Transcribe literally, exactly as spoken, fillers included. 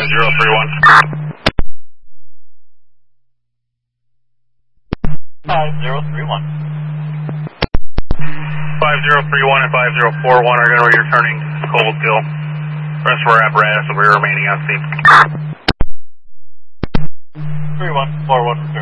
zero three one. five zero three one. five zero three one and five zero four one are going to be returning to Coldkill. Rest of our apparatus will be remaining on scene. three one four one.